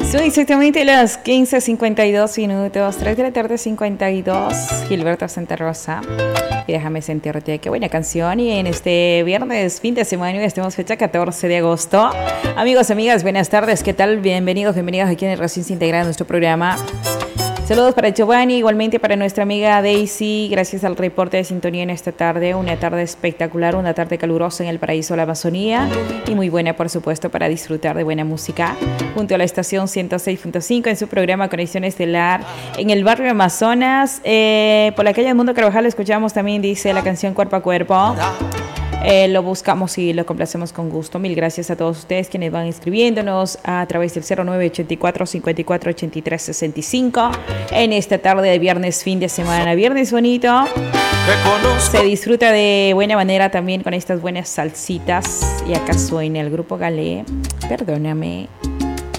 Son exactamente las 15:52 minutos, 3 de la tarde 52. Gilberto Santa Rosa. Y déjame sentirte, qué buena canción. Y en este viernes, fin de semana, estamos fecha 14 de agosto. Amigos, amigas, buenas tardes. ¿Qué tal? Bienvenidos a quienes recién se integran a nuestro programa. Saludos para Giovanni, igualmente para nuestra amiga Daisy. Gracias al reporte de sintonía en esta tarde. Una tarde espectacular, una tarde calurosa en el paraíso de la Amazonía. Y muy buena, por supuesto, para disfrutar de buena música. Junto a la estación 106.5 en su programa Conexión Estelar en el barrio Amazonas. Por la calle del Mundo Carvajal escuchamos también, dice, la canción Cuerpo a Cuerpo. Lo buscamos y lo complacemos con gusto. Mil gracias a todos ustedes quienes van inscribiéndonos a través del 0984 54 83 65 en esta tarde de viernes, fin de semana. Viernes bonito. Se disfruta de buena manera también con estas buenas salsitas. Y acá suena el grupo Galé. Perdóname.